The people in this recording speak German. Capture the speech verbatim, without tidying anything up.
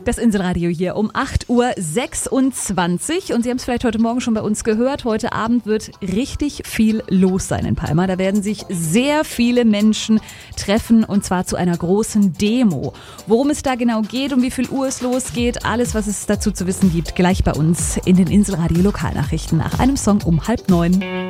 Das Inselradio hier um acht Uhr sechsundzwanzig und Sie haben es vielleicht heute Morgen schon bei uns gehört, heute Abend wird richtig viel los sein in Palma. Da werden sich sehr viele Menschen treffen und zwar zu einer großen Demo. Worum es da genau geht, um wie viel Uhr es losgeht, alles was es dazu zu wissen gibt, gleich bei uns in den Inselradio Lokalnachrichten nach einem Song um halb neun.